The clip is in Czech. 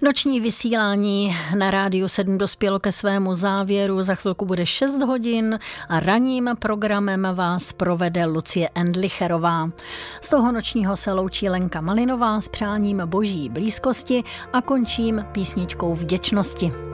Noční vysílání na Rádiu 7 dospělo ke svému závěru. Za chvilku bude 6 hodin a ranním programem vás provede Lucie Endlicherová. Z toho nočního se loučí Lenka Malinová s přáním boží blízkosti a končím písničkou vděčnosti.